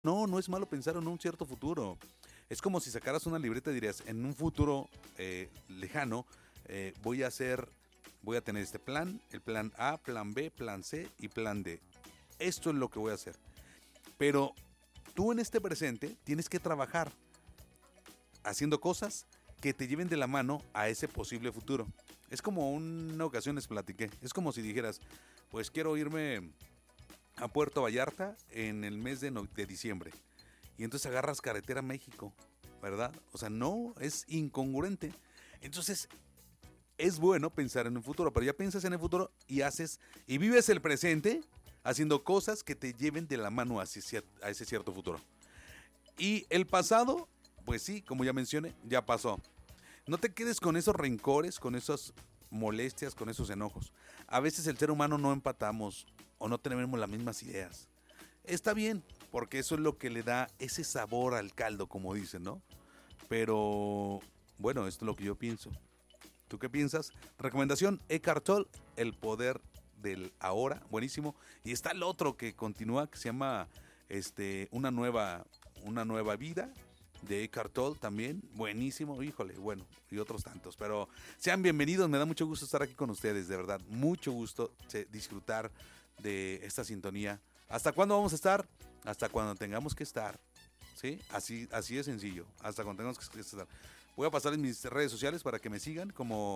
No, no es malo pensar en un cierto futuro. Es como si sacaras una libreta y dirías, en un futuro lejano, voy a tener este plan, el plan A, plan B, plan C y plan D. Esto es lo que voy a hacer. Pero tú en este presente tienes que trabajar haciendo cosas que te lleven de la mano a ese posible futuro. Es como una ocasión les platiqué. Es como si dijeras, pues quiero irme a Puerto Vallarta en el mes de diciembre. Y entonces agarras carretera a México, ¿verdad? O sea, no, es incongruente. Entonces, es bueno pensar en el futuro, pero ya piensas en el futuro y vives el presente haciendo cosas que te lleven de la mano a ese cierto futuro. Y el pasado, pues sí, como ya mencioné, ya pasó. No te quedes con esos rencores, con esas molestias, con esos enojos. A veces el ser humano no empatamos o no tenemos las mismas ideas. Está bien, porque eso es lo que le da ese sabor al caldo, como dicen, ¿no? Pero, bueno, esto es lo que yo pienso. ¿Tú qué piensas? Recomendación, Eckhart Tolle, El poder del ahora, buenísimo. Y está el otro que continúa, que se llama una nueva vida, de Eckhart Tolle también, buenísimo, híjole, bueno, y otros tantos. Pero sean bienvenidos, me da mucho gusto estar aquí con ustedes, de verdad, mucho gusto disfrutar de esta sintonía. ¿Hasta cuándo vamos a estar? Hasta cuando tengamos que estar, ¿sí? Así de sencillo, hasta cuando tengamos que estar. Voy a pasar en mis redes sociales para que me sigan,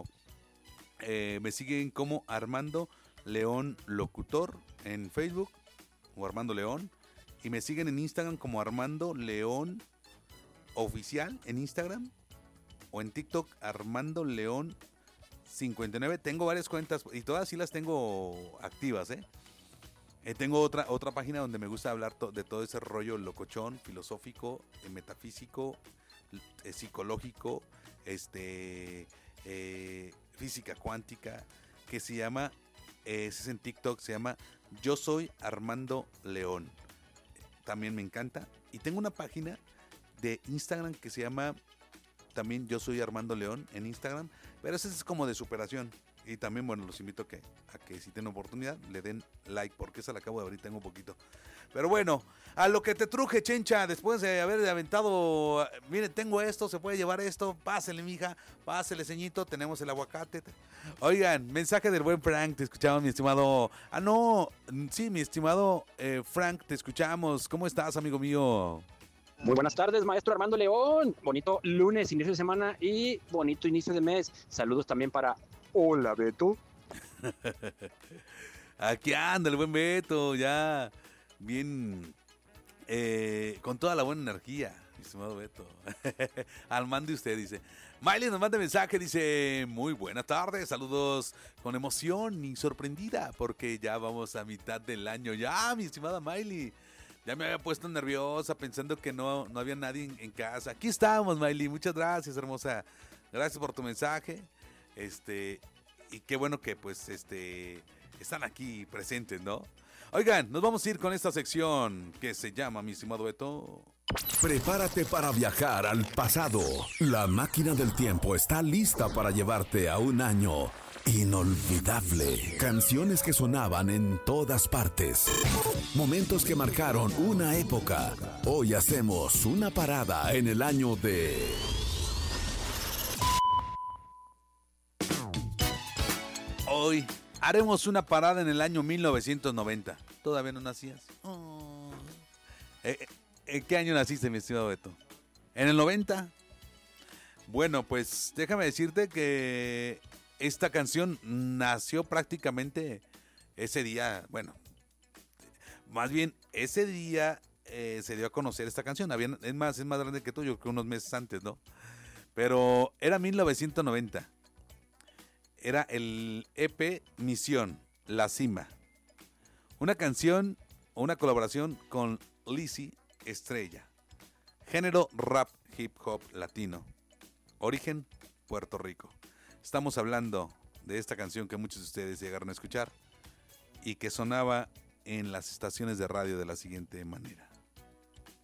me siguen como Armando León Locutor en Facebook, o Armando León, y me siguen en Instagram como Armando León Oficial en Instagram, o en TikTok Armando León 59. Tengo varias cuentas y todas sí las tengo activas, tengo otra página donde me gusta hablar de todo ese rollo locochón, filosófico, metafísico, psicológico, física cuántica, que se llama, es en TikTok, se llama Yo Soy Armando León. También me encanta. Y tengo una página de Instagram que se llama también Yo Soy Armando León en Instagram, pero ese es como de superación. Y también, bueno, los invito a que si tienen oportunidad le den like, porque esa la acabo de abrir, tengo un poquito. Pero bueno, a lo que te truje, Chencha, después de haber aventado, mire, tengo esto, se puede llevar esto, pásele, mija, pásele, ceñito, tenemos el aguacate. Oigan, mensaje del buen Frank, te escuchamos, mi estimado. No, sí, mi estimado Frank, te escuchamos. ¿Cómo estás, amigo mío? Muy buenas tardes, maestro Armando León. Bonito lunes, inicio de semana y bonito inicio de mes. Saludos también para Hola, Beto. Aquí anda el buen Beto, ya bien, con toda la buena energía, mi estimado Beto. Al mande usted, dice. Miley nos manda mensaje, dice, muy buenas tardes, saludos con emoción y sorprendida, porque ya vamos a mitad del año. Ya, mi estimada Miley. Ya me había puesto nerviosa pensando que no había nadie en casa. Aquí estamos, Miley. Muchas gracias, hermosa. Gracias por tu mensaje. Y qué bueno que pues están aquí presentes, ¿no? Oigan, nos vamos a ir con esta sección que se llama, mi estimado Beto. Prepárate para viajar al pasado. La máquina del tiempo está lista para llevarte a un año inolvidable. Canciones que sonaban en todas partes. Momentos que marcaron una época. Hoy hacemos una parada en el año de... Hoy haremos una parada en el año 1990. ¿Todavía no nacías? ¿En qué año naciste, mi estimado Beto? ¿En el 90? Bueno, pues déjame decirte que esta canción nació prácticamente ese día. Bueno, más bien ese día se dio a conocer esta canción. Es más grande que tú, yo creo que unos meses antes, ¿no? Pero era 1990. Era el EP Misión, La Cima. Una canción o una colaboración con Lizzy Estrella. Género rap, hip hop latino. Origen, Puerto Rico. Estamos hablando de esta canción que muchos de ustedes llegaron a escuchar y que sonaba en las estaciones de radio de la siguiente manera.